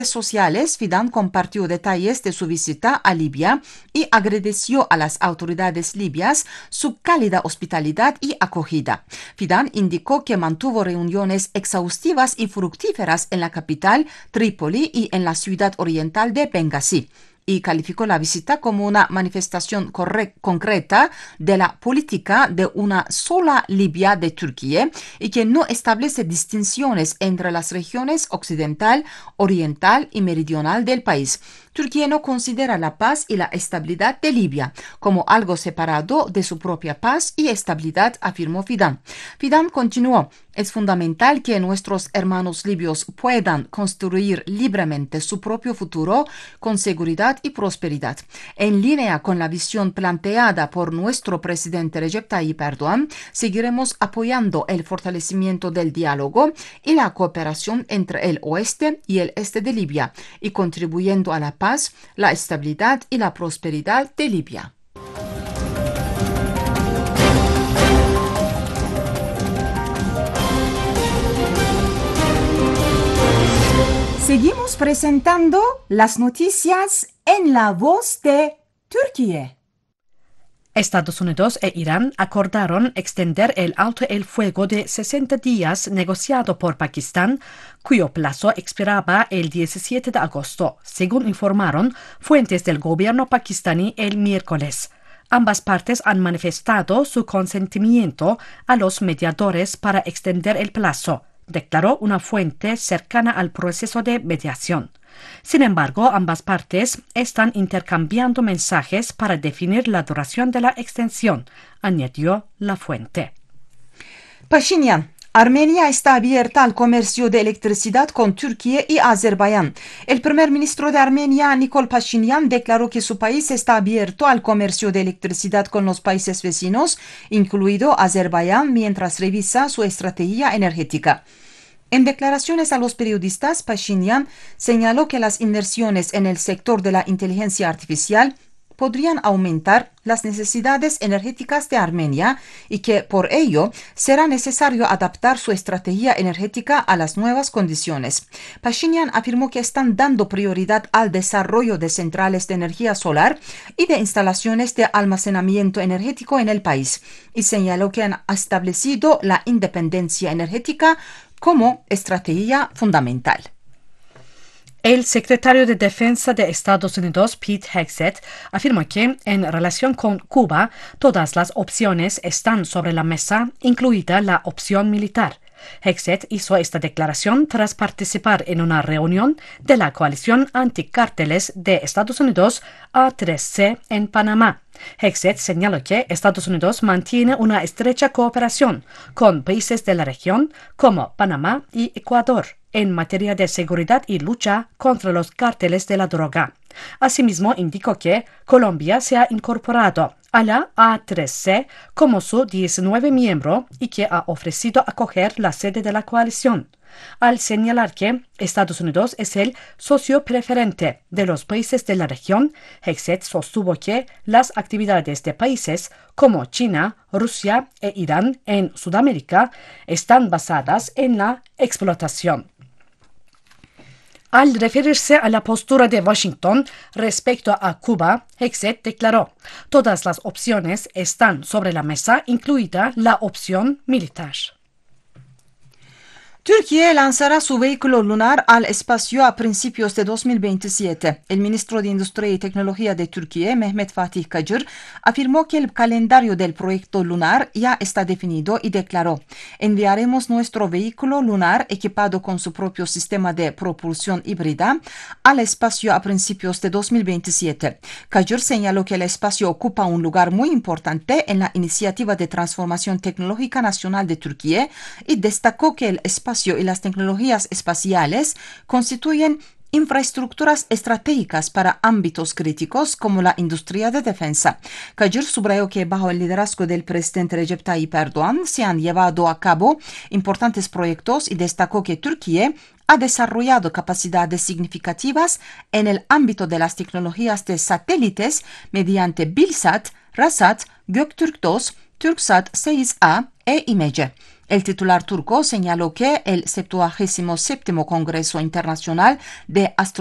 sociales, Fidan compartió detalles de su visita a Libia y agradeció a las autoridades libias su cálida hospitalidad y acogida. Fidan indicó que mantuvo reuniones exhaustivas y fructíferas en la capital, Trípoli, y en la ciudad oriental de Bengasi, y calificó la visita como una manifestación concreta de la política de una sola Libia de Turquía y que no establece distinciones entre las regiones occidental, oriental y meridional del país. Turquía no considera la paz y la estabilidad de Libia como algo separado de su propia paz y estabilidad, afirmó Fidan. Fidan continuó: es fundamental que nuestros hermanos libios puedan construir libremente su propio futuro con seguridad y prosperidad. En línea con la visión planteada por nuestro presidente Recep Tayyip Erdoğan, seguiremos apoyando el fortalecimiento del diálogo y la cooperación entre el oeste y el este de Libia y contribuyendo a la paz, la estabilidad y la prosperidad de Libia. Seguimos presentando las noticias en la voz de Turquía. Estados Unidos e Irán acordaron extender el alto el fuego de 60 días negociado por Pakistán, cuyo plazo expiraba el 17 de agosto, según informaron fuentes del gobierno pakistaní el miércoles. Ambas partes han manifestado su consentimiento a los mediadores para extender el plazo, declaró una fuente cercana al proceso de mediación. Sin embargo, ambas partes están intercambiando mensajes para definir la duración de la extensión, añadió la fuente. Pashinyan: Armenia está abierta al comercio de electricidad con Turquía y Azerbaiyán. El primer ministro de Armenia, Nikol Pashinyan, declaró que su país está abierto al comercio de electricidad con los países vecinos, incluido Azerbaiyán, mientras revisa su estrategia energética. En declaraciones a los periodistas, Pashinyan señaló que las inversiones en el sector de la inteligencia artificial podrían aumentar las necesidades energéticas de Armenia y que, por ello, será necesario adaptar su estrategia energética a las nuevas condiciones. Pashinyan afirmó que están dando prioridad al desarrollo de centrales de energía solar y de instalaciones de almacenamiento energético en el país, y señaló que han establecido la independencia energética como estrategia fundamental. El secretario de Defensa de Estados Unidos, Pete Hegseth, afirmó que, en relación con Cuba, todas las opciones están sobre la mesa, incluida la opción militar. Hegseth hizo esta declaración tras participar en una reunión de la coalición anticárteles de Estados Unidos, A3C, en Panamá. Hegseth señaló que Estados Unidos mantiene una estrecha cooperación con países de la región como Panamá y Ecuador en materia de seguridad y lucha contra los cárteles de la droga. Asimismo, indicó que Colombia se ha incorporado a la A3C como su 19 miembro y que ha ofrecido acoger la sede de la coalición. Al señalar que Estados Unidos es el socio preferente de los países de la región, Hegseth sostuvo que las actividades de países como China, Rusia e Irán en Sudamérica están basadas en la explotación. Al referirse a la postura de Washington respecto a Cuba, Hegseth declaró: todas las opciones están sobre la mesa, incluida la opción militar. Turquía lanzará su vehículo lunar al espacio a principios de 2027. El ministro de Industria y Tecnología de Turquía, Mehmet Fatih Kacır, afirmó que el calendario del proyecto lunar ya está definido y declaró: enviaremos nuestro vehículo lunar equipado con su propio sistema de propulsión híbrida al espacio a principios de 2027. Kacır señaló que el espacio ocupa un lugar muy importante en la iniciativa de transformación tecnológica nacional de Turquía y destacó que el espacio y las tecnologías espaciales constituyen infraestructuras estratégicas para ámbitos críticos como la industria de defensa. Kacır subrayó que bajo el liderazgo del presidente Recep Tayyip Erdoğan se han llevado a cabo importantes proyectos y destacó que Turquía ha desarrollado capacidades significativas en el ámbito de las tecnologías de satélites mediante Bilsat, Rasat, Göktürk 2, Türksat 6A e İmece. El titular turco señaló que el 77º Congreso Internacional de